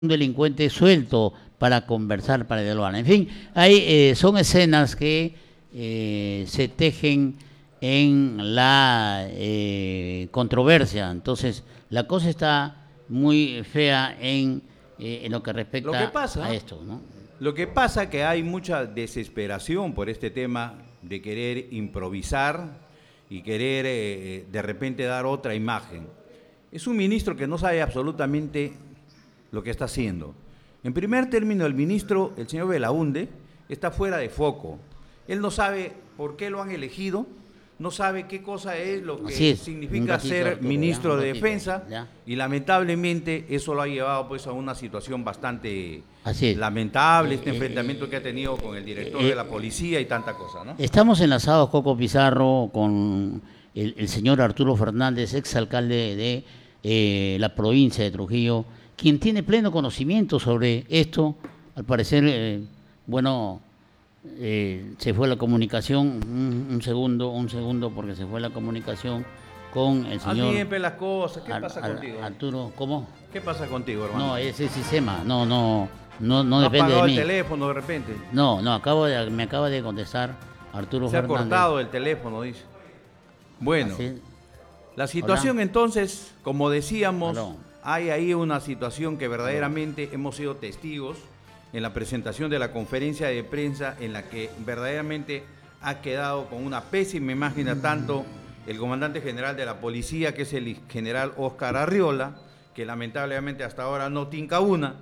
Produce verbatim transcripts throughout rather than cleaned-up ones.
un delincuente suelto para conversar, para dialogar. En fin, hay, eh, son escenas que eh, se tejen en la eh, controversia. Entonces, la cosa está muy fea en, eh, en lo que respecta Lo que pasa, a esto, ¿no? Lo que pasa que hay mucha desesperación por este tema de querer improvisar y querer eh, de repente dar otra imagen. Es un ministro que no sabe absolutamente lo que está haciendo. En primer término, el ministro, el señor Belaunde, está fuera de foco. Él no sabe por qué lo han elegido, no sabe qué cosa es lo que es, significa ratito, ser Arturo, ministro ya, de ratito, Defensa, ya. y lamentablemente eso lo ha llevado pues a una situación bastante Así es. lamentable, este Eh, enfrentamiento eh, que ha tenido con el director eh, de la policía y tanta cosa, ¿no? Estamos enlazados, Coco Pizarro, con el, el señor Arturo Fernández, exalcalde de eh, la provincia de Trujillo, quien tiene pleno conocimiento sobre esto. Al parecer, eh, bueno, eh, se fue la comunicación, un, un segundo, un segundo, porque se fue la comunicación con el señor... Así siempre las cosas, ¿qué Ar, pasa Ar, contigo? Arturo, ¿cómo? ¿Qué pasa contigo, hermano? No, ese es sistema, no, no, no, no ¿No depende ha apagado de mí. el teléfono de repente? No, no, acabo de, me acaba de contestar Arturo Se ha Fernández. cortado el teléfono, dice. Bueno, Así, la situación Hola. entonces, como decíamos, Aló. hay ahí una situación que verdaderamente hemos sido testigos en la presentación de la conferencia de prensa, en la que verdaderamente ha quedado con una pésima imagen a tanto el comandante general de la policía, que es el general Óscar Arriola, que lamentablemente hasta ahora no tinca una,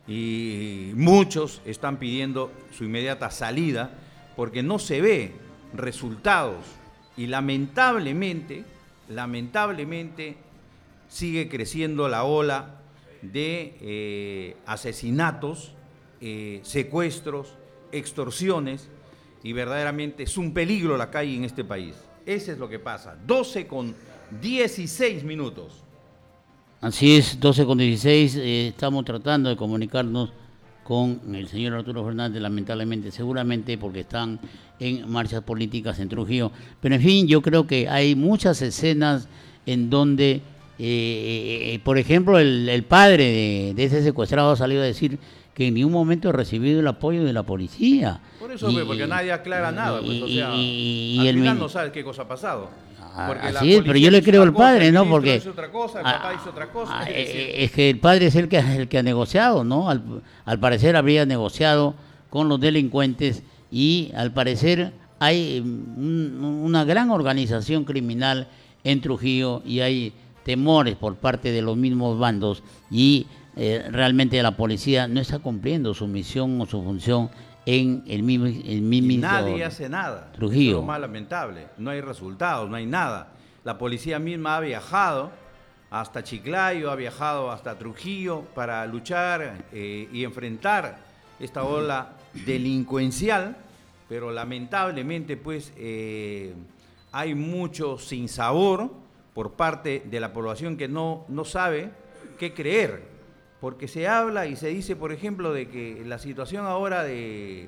y muchos están pidiendo su inmediata salida porque no se ve resultados, y lamentablemente, lamentablemente sigue creciendo la ola de eh, asesinatos, eh, secuestros, extorsiones, y verdaderamente es un peligro la calle en este país. Ese es lo que pasa. doce con dieciséis minutos. Así es, doce con dieciséis, eh, estamos tratando de comunicarnos con el señor Arturo Fernández, lamentablemente, seguramente porque están en marchas políticas en Trujillo. Pero en fin, yo creo que hay muchas escenas en donde, eh, eh, por ejemplo, el, el padre de, de ese secuestrado ha salido a decir que en ningún momento ha recibido el apoyo de la policía. Por eso, y, porque nadie aclara y, nada, pues, o sea, y, y, al el final no sabes qué cosa ha pasado. Así es, pero yo le creo al padre, ¿no? Porque dice otra cosa, el papá dice otra cosa. Es, es que el padre es el que, el que ha negociado, ¿no? Al, al parecer habría negociado con los delincuentes y al parecer hay un, una gran organización criminal en Trujillo y hay temores por parte de los mismos bandos y eh, realmente la policía no está cumpliendo su misión o su función en el mismo, el mismo y nadie hace nada. Trujillo. Eso es lo más lamentable. No hay resultados, no hay nada. La policía misma ha viajado hasta Chiclayo, ha viajado hasta Trujillo para luchar eh, y enfrentar esta ola delincuencial, pero lamentablemente pues eh, hay mucho sinsabor por parte de la población que no, no sabe qué creer. Porque se habla y se dice, por ejemplo, de que la situación ahora de,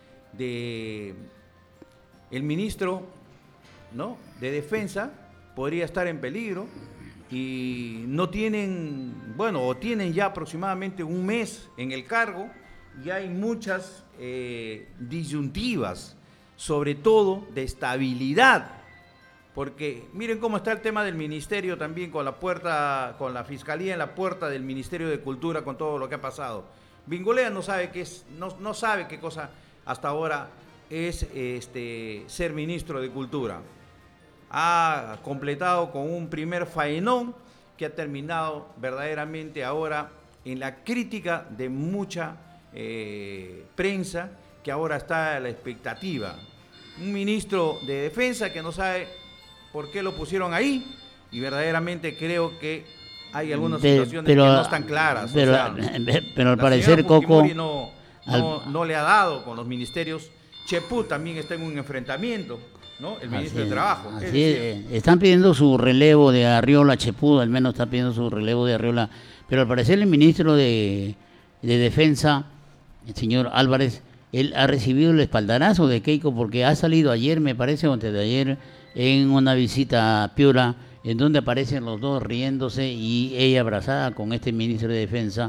de el ministro, ¿no?, de Defensa podría estar en peligro y no tienen, bueno, o tienen ya aproximadamente un mes en el cargo y hay muchas eh, disyuntivas, sobre todo de estabilidad. Porque miren cómo está el tema del ministerio también, con la puerta, con la fiscalía en la puerta del Ministerio de Cultura, con todo lo que ha pasado. Bingolea no sabe qué es, no, no sabe qué cosa hasta ahora es este, ser ministro de Cultura. Ha completado con un primer faenón que ha terminado verdaderamente ahora en la crítica de mucha eh, prensa, que ahora está a la expectativa. Un ministro de Defensa que no sabe por qué lo pusieron ahí, y verdaderamente creo que hay algunas de, situaciones pero, que no están claras. Pero, o sea, pero al parecer, Coco... No, no, al... no le ha dado con los ministerios. Chepú también está en un enfrentamiento, ¿no? El ministro así, de Trabajo. Así es, es, están pidiendo su relevo de Arriola, Chepú al menos está pidiendo su relevo de Arriola, pero al parecer el ministro de, de Defensa, el señor Álvarez, él ha recibido el espaldarazo de Keiko porque ha salido ayer, me parece, o antes de ayer, en una visita a Piura, en donde aparecen los dos riéndose y ella abrazada con este ministro de Defensa.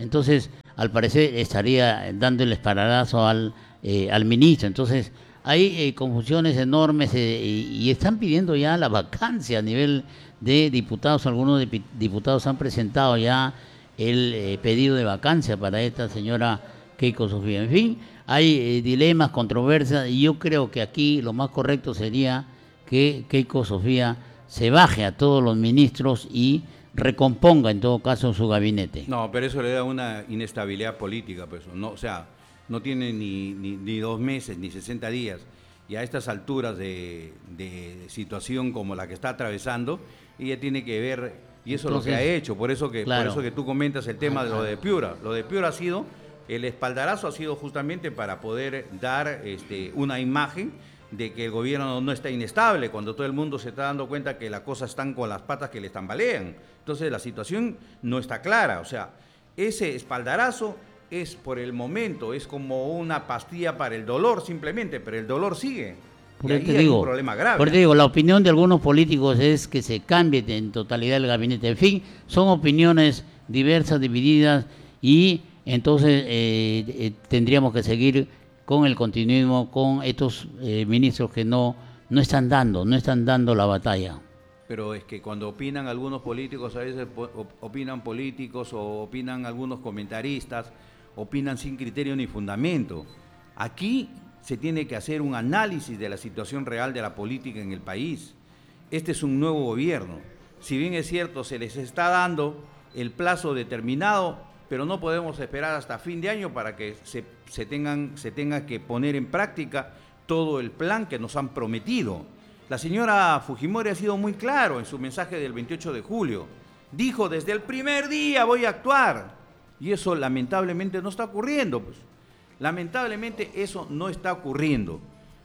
entonces al parecer estaría dando el espaldarazo al, eh, al ministro. Entonces hay eh, confusiones enormes eh, y, y están pidiendo ya la vacancia a nivel de diputados. Algunos de, diputados han presentado ya el eh, pedido de vacancia para esta señora Keiko Sofía. En fin, hay eh, dilemas, controversias, y yo creo que aquí lo más correcto sería que Keiko Sofía se baje a todos los ministros y recomponga en todo caso su gabinete. No, pero eso le da una inestabilidad política, pues, no, o sea, no tiene ni, ni, ni dos meses ni sesenta días, y a estas alturas de, de situación como la que está atravesando, ella tiene que ver, y eso Entonces, es lo que ha hecho, por eso que, claro. por eso que tú comentas el tema de lo de Piura. Lo de Piura ha sido, el espaldarazo ha sido justamente para poder dar este, una imagen de que el gobierno no está inestable, cuando todo el mundo se está dando cuenta que las cosas están con las patas que le tambalean. Entonces la situación no está clara, o sea, ese espaldarazo es por el momento, es como una pastilla para el dolor simplemente, pero el dolor sigue. Por y ahí te hay digo, un problema grave. Por te digo, la opinión de algunos políticos es que se cambie en totalidad el gabinete. En fin, son opiniones diversas, divididas, y entonces eh, eh, tendríamos que seguir con el continuismo, con estos eh, ministros que no, no están dando, no están dando la batalla. Pero es que cuando opinan algunos políticos, a veces opinan políticos o opinan algunos comentaristas, opinan sin criterio ni fundamento. Aquí se tiene que hacer un análisis de la situación real de la política en el país. Este es un nuevo gobierno. Si bien es cierto, se les está dando el plazo determinado, pero no podemos esperar hasta fin de año para que se, se, tengan, se tenga que poner en práctica todo el plan que nos han prometido. La señora Fujimori ha sido muy claro en su mensaje del veintiocho de julio. Dijo, desde el primer día voy a actuar. Y eso lamentablemente no está ocurriendo, pues. Lamentablemente eso no está ocurriendo.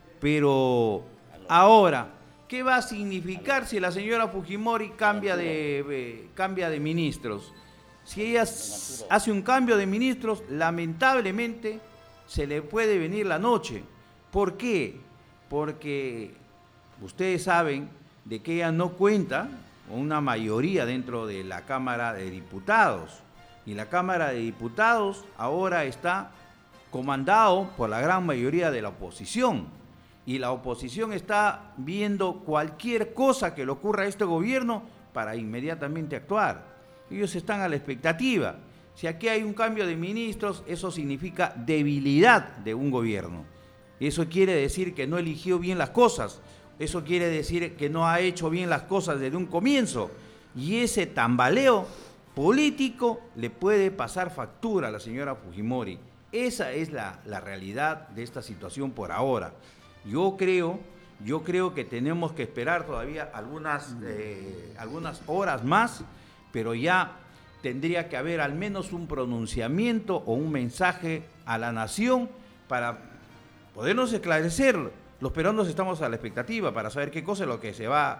Pero ahora, ¿qué va a significar si la señora Fujimori cambia de, eh, cambia de ministros? Si ella hace un cambio de ministros, lamentablemente se le puede venir la noche. ¿Por qué? Porque ustedes saben de que ella no cuenta con una mayoría dentro de la Cámara de Diputados. Y la Cámara de Diputados ahora está comandado por la gran mayoría de la oposición. Y la oposición está viendo cualquier cosa que le ocurra a este gobierno para inmediatamente actuar. Ellos están a la expectativa. Si aquí hay un cambio de ministros, eso significa debilidad de un gobierno. Eso quiere decir que no eligió bien las cosas. Eso quiere decir que no ha hecho bien las cosas desde un comienzo. Y ese tambaleo político le puede pasar factura a la señora Fujimori. Esa es la, la realidad de esta situación por ahora. Yo creo, yo creo que tenemos que esperar todavía algunas, eh, algunas horas más, pero ya tendría que haber al menos un pronunciamiento o un mensaje a la nación para podernos esclarecer. Los peruanos estamos a la expectativa para saber qué cosa es lo que se va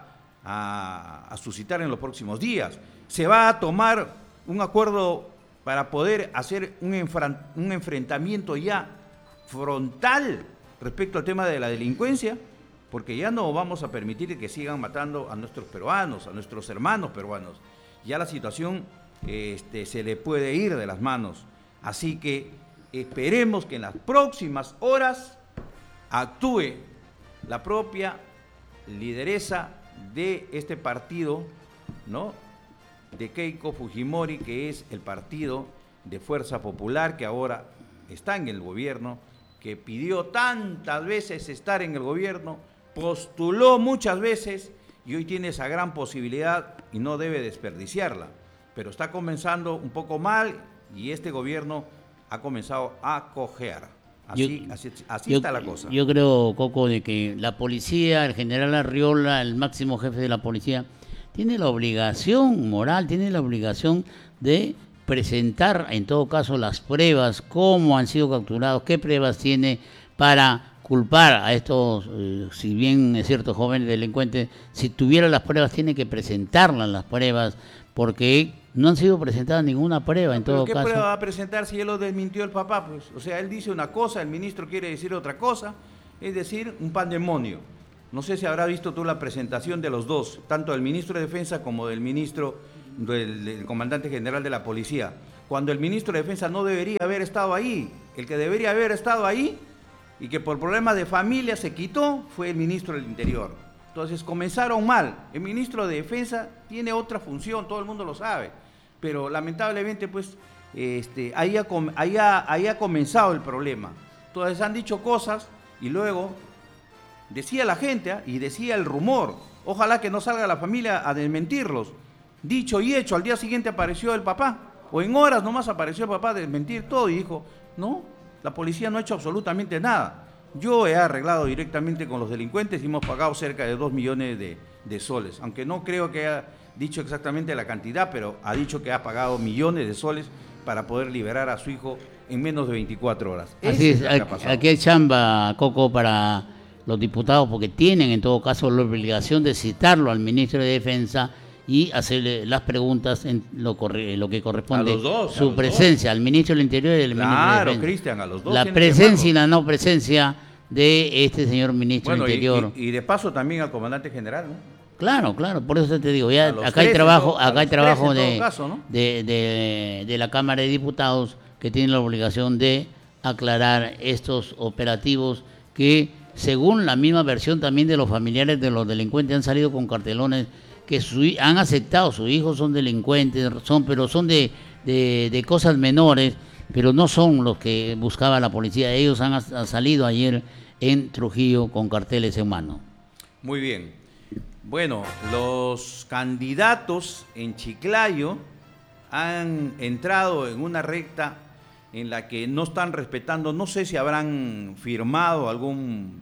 a, a suscitar en los próximos días. Se va a tomar un acuerdo para poder hacer un, un enfrentamiento ya frontal respecto al tema de la delincuencia, porque ya no vamos a permitir que sigan matando a nuestros peruanos, a nuestros hermanos peruanos. Ya la situación este, se le puede ir de las manos. Así que esperemos que en las próximas horas actúe la propia lideresa de este partido, ¿no?, de Keiko Fujimori, que es el partido de Fuerza Popular, que ahora está en el gobierno, que pidió tantas veces estar en el gobierno, postuló muchas veces y hoy tiene esa gran posibilidad y no debe desperdiciarla. Pero está comenzando un poco mal y este gobierno ha comenzado a cojear. Así, yo, así, así yo, está la cosa. Yo creo, Coco, de que la policía, el general Arriola, el máximo jefe de la policía, tiene la obligación moral, tiene la obligación de presentar en todo caso las pruebas, cómo han sido capturados, qué pruebas tiene para culpar a estos, eh, si bien es cierto, jóvenes delincuentes. Si tuviera las pruebas, tiene que presentarlas las pruebas, porque no han sido presentadas ninguna prueba en todo ¿Qué caso. ¿Qué prueba va a presentar si él lo desmintió el papá? Pues, o sea, él dice una cosa, el ministro quiere decir otra cosa, es decir, un pandemonio. No sé si habrá visto tú la presentación de los dos, tanto del ministro de Defensa como del ministro, del, del comandante general de la policía. cuando el ministro de Defensa no debería haber estado ahí. El que debería haber estado ahí y que por problemas de familia se quitó fue el ministro del Interior. Entonces comenzaron mal. El ministro de Defensa tiene otra función, todo el mundo lo sabe, pero lamentablemente pues este, ahí, ha, ahí, ha, ahí ha comenzado el problema. Entonces han dicho cosas y luego decía la gente ¿eh? y decía el rumor. Ojalá que no salga la familia a desmentirlos. Dicho y hecho, al día siguiente apareció el papá, o en horas nomás apareció el papá a desmentir todo y dijo, no, la policía no ha hecho absolutamente nada. Yo he arreglado directamente con los delincuentes y hemos pagado cerca de dos millones de, de soles, aunque no creo que haya dicho exactamente la cantidad, pero ha dicho que ha pagado millones de soles para poder liberar a su hijo en menos de veinticuatro horas. Así es, es aquí hay chamba, Coco, para los diputados, porque tienen en todo caso la obligación de citarlo al ministro de Defensa y hacerle las preguntas en lo, corre, lo que corresponde a los dos, su a presencia, dos. Al ministro del Interior y al claro, ministro de Defensa. Claro, Cristian, a los dos. La presencia y la no presencia de este señor ministro bueno, del Interior. Y, y, y de paso también al comandante general, ¿no? Claro, claro, por eso te digo, ya acá hay trabajo, acá hay trabajo de, caso, ¿no? de, de, de la Cámara de Diputados que tiene la obligación de aclarar estos operativos que, según la misma versión también de los familiares de los delincuentes, han salido con cartelones que su, han aceptado, sus hijos son delincuentes, son, pero son de, de, de cosas menores, pero no son los que buscaba la policía. Ellos han, han salido ayer en Trujillo con carteles en mano. Muy bien. Bueno, los candidatos en Chiclayo han entrado en una recta en la que no están respetando, no sé si habrán firmado algún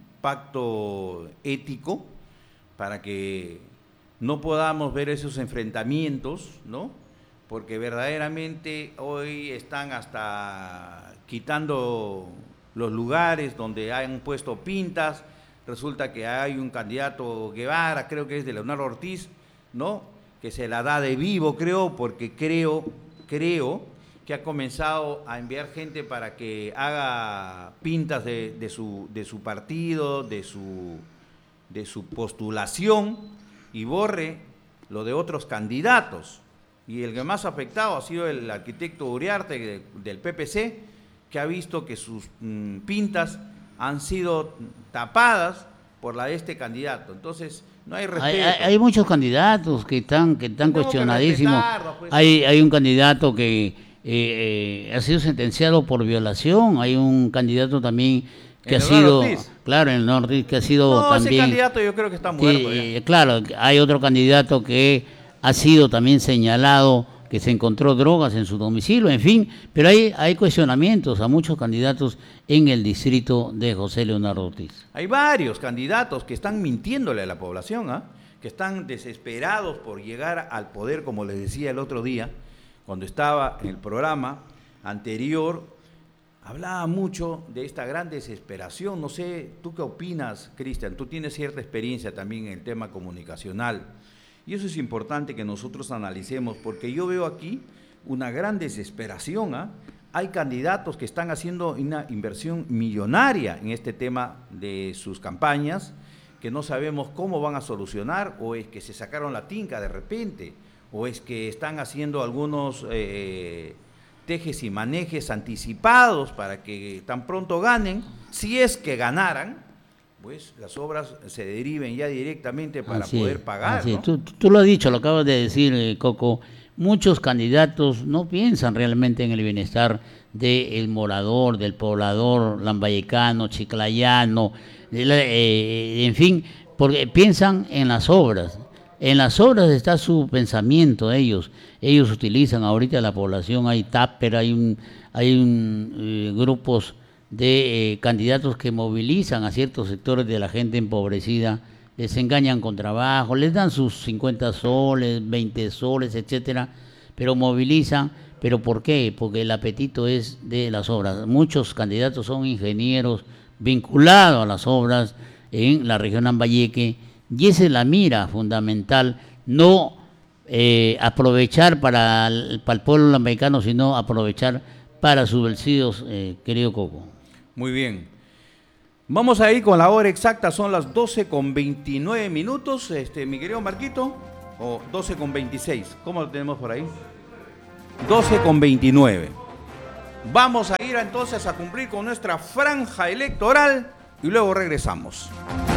pacto ético para que no podamos ver esos enfrentamientos, ¿no? Porque verdaderamente hoy están hasta quitando los lugares donde han puesto pintas. Resulta que hay un candidato Guevara, creo que es de Leonardo Ortiz, ¿no? Que se la da de vivo, creo, porque creo, creo que ha comenzado a enviar gente para que haga pintas de, de, su, de su partido, de su, de su postulación, y borre lo de otros candidatos. Y el que más afectado ha sido el arquitecto Uriarte de, del P P C, que ha visto que sus mmm, pintas han sido tapadas por la de este candidato. Entonces, no hay respeto. Hay, hay, hay muchos candidatos que están, que están cuestionadísimos. Pues. Hay, hay un candidato que eh, eh, ha sido sentenciado por violación. Hay un candidato también que ha sido, Ortiz. claro, en el norte, que ha sido no, también... ese candidato yo creo que está muerto. Que, eh, claro, hay otro candidato que ha sido también señalado que se encontró drogas en su domicilio, en fin, pero hay, hay cuestionamientos a muchos candidatos en el distrito de José Leonardo Ortiz. Hay varios candidatos que están mintiéndole a la población, ¿eh? que están desesperados por llegar al poder, como les decía el otro día, cuando estaba en el programa anterior. Hablaba mucho de esta gran desesperación. No sé, ¿tú qué opinas, Cristian? Tú tienes cierta experiencia también en el tema comunicacional. Y eso es importante que nosotros analicemos, porque yo veo aquí una gran desesperación. ¿eh? Hay candidatos que están haciendo una inversión millonaria en este tema de sus campañas, que no sabemos cómo van a solucionar, o es que se sacaron la tinca de repente, o es que están haciendo algunos... Eh, tejes y manejes anticipados para que tan pronto ganen, si es que ganaran, pues las obras se deriven ya directamente para así poder pagar. Así ¿no? tú, tú lo has dicho, lo acabas de decir, eh, Coco, muchos candidatos no piensan realmente en el bienestar del morador, del poblador lambayecano, chiclayano, de la, eh, en fin, porque piensan en las obras. En las obras está su pensamiento de ellos. Ellos utilizan ahorita la población, hay TAPER, hay un, hay un, eh, grupos de eh, candidatos que movilizan a ciertos sectores de la gente empobrecida, les engañan con trabajo, les dan sus cincuenta soles, veinte soles, etcétera, pero movilizan. ¿Pero por qué? Porque el apetito es de las obras. Muchos candidatos son ingenieros vinculados a las obras en la región Lambayeque, y esa es la mira fundamental, no eh, aprovechar para el, para el pueblo lambayecano, sino aprovechar para sus bolsillos, eh, querido Coco. Muy bien. Vamos a ir con la hora exacta, son las doce con veintinueve minutos, este, mi querido Marquito, o doce con veintiséis, ¿cómo lo tenemos por ahí? doce con veintinueve. Vamos a ir entonces a cumplir con nuestra franja electoral y luego regresamos.